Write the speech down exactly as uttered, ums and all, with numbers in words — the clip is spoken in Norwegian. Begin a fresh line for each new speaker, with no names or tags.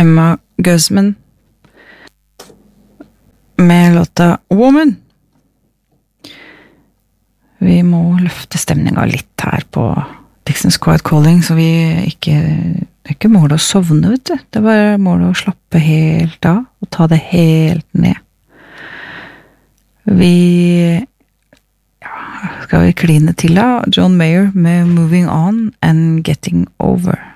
Emma Guzman med låta Woman. Vi må løfte stemninga litt her på Dixon's Quiet Calling, så vi ikke, det er ikke målet å sovne, vet du. Det er bare målet å slappe helt av, og ta det helt ned. Vi, ja, skal vi kline til da? John Mayer med Moving On and Getting Over.